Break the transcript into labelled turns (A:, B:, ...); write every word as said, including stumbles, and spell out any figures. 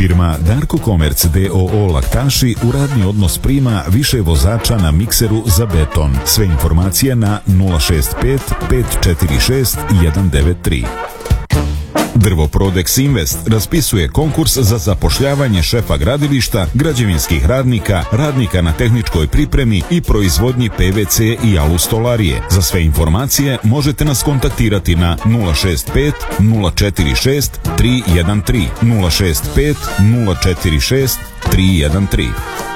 A: Firma Darko Komerc d o o Laktaši u radni odnos prima više vozača na mikseru za beton. Sve informacije na nula šest pet pet četiri šest jedan devet tri. Drvoprodex Invest raspisuje konkurs za zapošljavanje šefa gradilišta, građevinskih radnika, radnika na tehničkoj pripremi i proizvodnji pe ve ce i alustolarije. Za sve informacije možete nas kontaktirati na nula šest pet nula četiri šest tri jedan tri nula šest pet nula četiri šest tri jedan tri.